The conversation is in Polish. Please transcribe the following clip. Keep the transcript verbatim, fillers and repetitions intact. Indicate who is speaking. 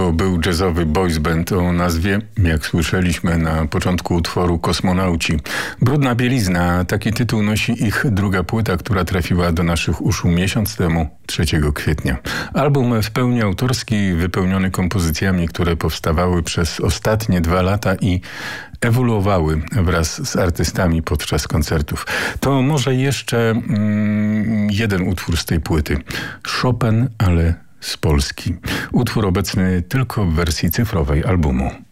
Speaker 1: To był jazzowy boys band o nazwie, jak słyszeliśmy na początku utworu, Kosmonauci. Brudna bielizna, taki tytuł nosi ich druga płyta, która trafiła do naszych uszu miesiąc temu, trzeciego kwietnia. Album w pełni autorski, wypełniony kompozycjami, które powstawały przez ostatnie dwa lata i ewoluowały wraz z artystami podczas koncertów. To może jeszcze mm, jeden utwór z tej płyty. Chopin, ale z Polski. Utwór obecny tylko w wersji cyfrowej albumu.